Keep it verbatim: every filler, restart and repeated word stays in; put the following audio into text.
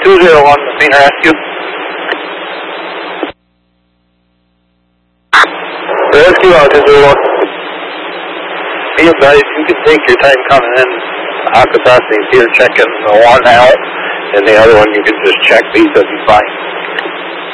two zero one, Mainer Rescue. Rescue out two zero one. Be advised, you can take your time coming in. Aquatassi here checking the one out, and the other one you can just check. These will be fine.